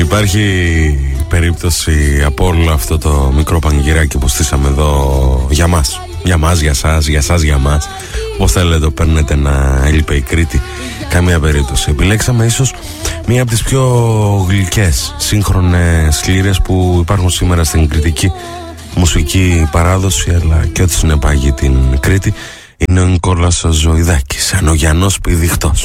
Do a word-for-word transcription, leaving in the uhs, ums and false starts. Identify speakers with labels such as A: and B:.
A: Υπάρχει περίπτωση από όλο αυτό το μικρό πανηγυράκι που στήσαμε εδώ για μας, για μας, για σας, για σας, για μας, πώς θέλετε το παίρνετε, να έλειπε η Κρήτη? Καμία περίπτωση. Επιλέξαμε ίσως μία από τις πιο γλυκές σύγχρονες λύρες που υπάρχουν σήμερα στην κρητική μουσική παράδοση, αλλά και ό,τι συνεπάγει την Κρήτη. Είναι ο Νικόλας Ζωηδάκης, Ανογιανός Πηδιχτός.